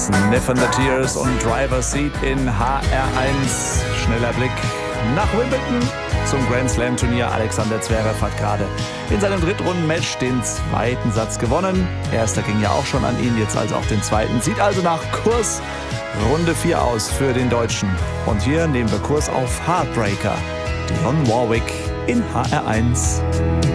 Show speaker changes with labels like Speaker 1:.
Speaker 1: Sniff and the Tears und Driver Seat in HR1. Schneller Blick nach Wimbledon zum Grand Slam Turnier. Alexander Zverev hat gerade in seinem Drittrunden-Match den zweiten Satz gewonnen. Erster ging ja auch schon an ihn, jetzt also auch den zweiten. Sieht also nach Kurs Runde 4 aus für den Deutschen. Und hier nehmen wir Kurs auf Heartbreaker. Dionne Warwick in HR1.